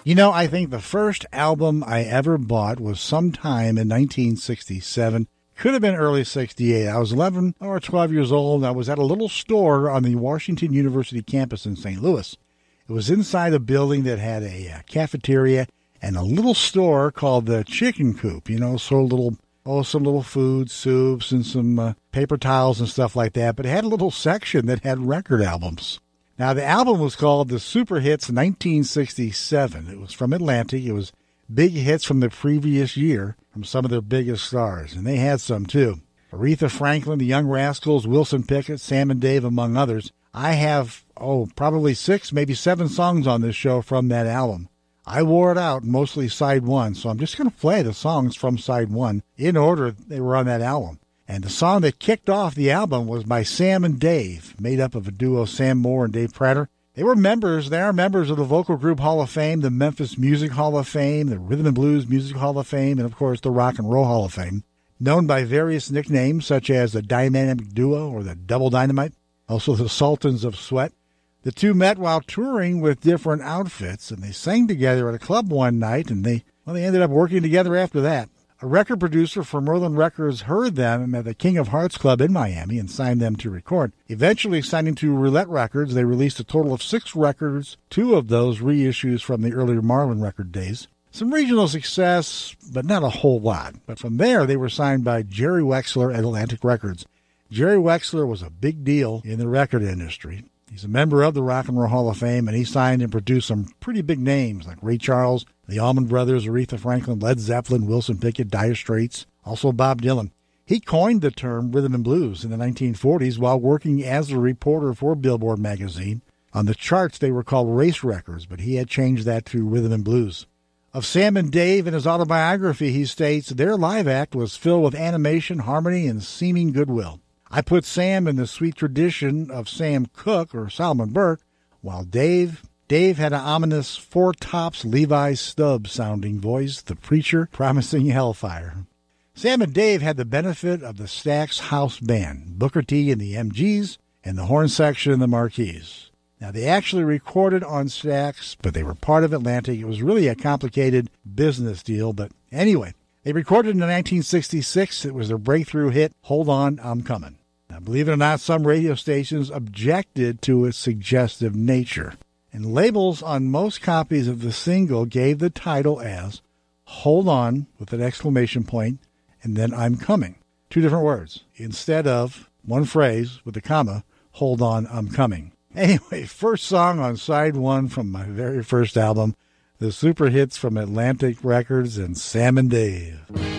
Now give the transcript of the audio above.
I think the first album I ever bought was sometime in 1967. Could have been early 68. I was 11 or 12 years old, and I was at a little store on the Washington University campus in St. Louis. It was inside a building that had a cafeteria and a little store called the Chicken Coop, some little food, soups, and some paper towels and stuff like that. But it had a little section that had record albums. Now, the album was called The Super Hits 1967. It was from Atlantic. It was big hits from the previous year from some of their biggest stars, and they had some too. Aretha Franklin, the Young Rascals, Wilson Pickett, Sam and Dave, among others. I have, probably 6, maybe 7 songs on this show from that album. I wore it out, mostly side 1, so I'm just going to play the songs from side 1 in order they were on that album. And the song that kicked off the album was by Sam and Dave, made up of a duo, Sam Moore and Dave Prater. They are members of the Vocal Group Hall of Fame, the Memphis Music Hall of Fame, the Rhythm and Blues Music Hall of Fame, and of course the Rock and Roll Hall of Fame. Known by various nicknames such as the Dynamic Duo or the Double Dynamite, also the Sultans of Sweat. The two met while touring with different outfits, and they sang together at a club one night, and they ended up working together after that. A record producer for Merlin Records heard them at the King of Hearts Club in Miami and signed them to record. Eventually signing to Roulette Records, they released a total of 6 records, 2 of those reissues from the earlier Marlin record days. Some regional success, but not a whole lot. But from there, they were signed by Jerry Wexler at Atlantic Records. Jerry Wexler was a big deal in the record industry. He's a member of the Rock and Roll Hall of Fame, and he signed and produced some pretty big names like Ray Charles, the Allman Brothers, Aretha Franklin, Led Zeppelin, Wilson Pickett, Dire Straits, also Bob Dylan. He coined the term rhythm and blues in the 1940s while working as a reporter for Billboard magazine. On the charts, they were called race records, but he had changed that to rhythm and blues. Of Sam and Dave, in his autobiography, he states, their live act was filled with animation, harmony, and seeming goodwill. I put Sam in the sweet tradition of Sam Cooke or Solomon Burke, while Dave had an ominous Four Tops Levi Stubbs sounding voice, the preacher promising hellfire. Sam and Dave had the benefit of the Stax House Band, Booker T and the MGs, and the horn section and the Marquis. Now, they actually recorded on Stax, but they were part of Atlantic. It was really a complicated business deal, but anyway, they recorded in 1966. It was their breakthrough hit, Hold On, I'm Coming. Now, believe it or not, some radio stations objected to its suggestive nature, and labels on most copies of the single gave the title as Hold On with an exclamation point, and then I'm Coming. 2 different words. Instead of one phrase with a comma, Hold On, I'm Coming. Anyway, first song on side 1 from my very first album, the Super Hits from Atlantic Records and Sam and Dave.